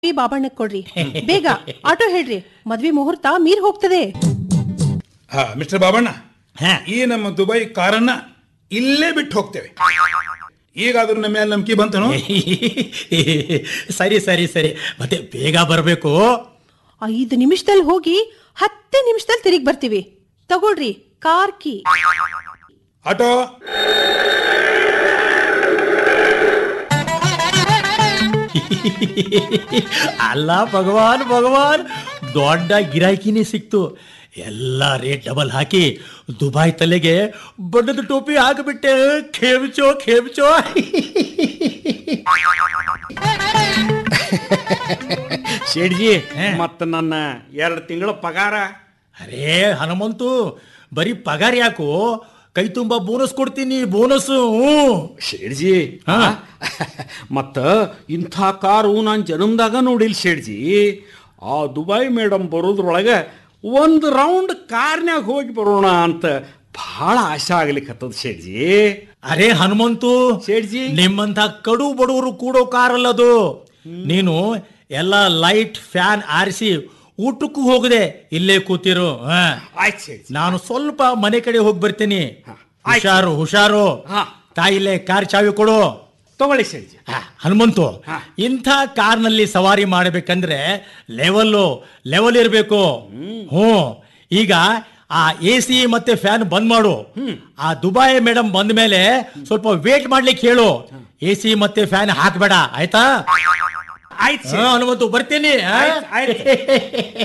ಬಾಬಣ್ಣಕ್ ಕೊಡ್ರಿ. ಬೇಗ ಆಟೋ ಹೇಳ್ರಿ, ಮದ್ವೆ ಮುಹೂರ್ತ ಮೀರ್ ಹೋಗ್ತದೆ. ಮಿಸ್ಟರ್ ಬಾಬಣ್ಣ, ಈ ನಮ್ಮ ದುಬೈ ಕಾರನ್ನ ಇಲ್ಲೇ ಬಿಟ್ಟು ಹೋಗ್ತೇವೆ. ಈಗಾದ್ರೂ ನಮ್ಮ ಮೇಲೆ ನಂಬಿಕೆ ಬಂತನು? ಸರಿ ಸರಿ ಸರಿ, ಮತ್ತೆ ಬೇಗ ಬರಬೇಕು. 5 ನಿಮಿಷದಲ್ಲಿ ಹೋಗಿ 10 ನಿಮಿಷದಲ್ಲಿ ತಿರುಗಿ ಬರ್ತೀವಿ. ತಗೊಳ್ರಿ ಕಾರ್ ಕೀ. ಆಟೋ ಅಲ್ಲ ಭಗವಾನ್ ಭಗವಾನ್, ದೊಡ್ಡ ಗಿರಾಕಿನೇ ಸಿಕ್ತು. ಎಲ್ಲ ರೇಟ್ ಡಬಲ್ ಹಾಕಿ ದುಬೈ ತಲೆಗೆ ಬಣ್ಣದ ಟೋಪಿ ಹಾಕಿಬಿಟ್ಟೆ. ಖೇಮ್ಚೋ ಖೇಮ್ಚೋ. ಶೇಡ್ಜಿ, ಮತ್ತ ನನ್ನ 2 ತಿಂಗಳ ಪಗಾರ? ಅರೇ ಹನುಮಂತು, ಬರೀ ಪಗಾರ ಯಾಕೋ, ಕೈ ತುಂಬಾ ಬೋನಸ್ ಕೊಡ್ತೀನಿ, ಬೋನಸ್. ಶೇಡ್ಜಿ, ಮತ್ತ ಇಂಥ ಕಾರು ನಾನು ಜನ್ಮದಾಗ ನೋಡಿಲ್ ಶೇಡ್ಜಿ. ಆ ದುಬೈ ಮೇಡಮ್ ಬರೋದ್ರೊಳಗೆ ಒಂದು ರೌಂಡ್ ಕಾರ್ನ್ಯಾಗ ಹೋಗಿ ಬರೋಣ ಅಂತ ಬಹಳ ಆಶೆ ಆಗ್ಲಿಕ್ಕತ್ತದ ಶೇಡ್ಜಿ. ಅರೇ ಹನುಮಂತು ಶೇಡ್ಜಿ, ನಿಮ್ಮಂತ ಕಡು ಬಡವರು ಕೂಡೋ ಕಾರಲ್ಲದು. ನೀನು ಎಲ್ಲ ಲೈಟ್ ಫ್ಯಾನ್ ಆರಿಸಿ ಊಟಕ್ಕೂ ಹೋಗದೆ ಇಲ್ಲೇ ಕೂತಿರು. ಆಯ್ತು ಶೇಡ್ಜಿ, ನಾನು ಸ್ವಲ್ಪ ಮನೆ ಕಡೆ ಹೋಗಿ ಬರ್ತೀನಿ. ಹುಷಾರು ಹುಷಾರು. ತಾಯಿಲೆ ಕಾರ್ ಚಾವಿ ಕೊಡು. ತಗೊಳ್ಳಿ ಶೇಡ್ಜಿ. ಹನುಮಂತು, ಇಂಥ ಕಾರ್ನಲ್ಲಿ ಸವಾರಿ ಮಾಡಬೇಕಂದ್ರೆ ಲೆವೆಲ್ ಇರಬೇಕು. ಈಗ ಆ AC ಮತ್ತೆ ಫ್ಯಾನ್ ಬಂದ್ ಮಾಡು. ಆ ದುಬೈ ಮೇಡಮ್ ಬಂದ ಮೇಲೆ ಸ್ವಲ್ಪ ವೇಟ್ ಮಾಡ್ಲಿಕ್ಕೆ ಹೇಳು. AC ಮತ್ತೆ ಫ್ಯಾನ್ ಹಾಕ್ಬೇಡ, ಆಯ್ತಾ? ಆಯ್ತು ಹನುಮಂತು, ಬರ್ತೀನಿ.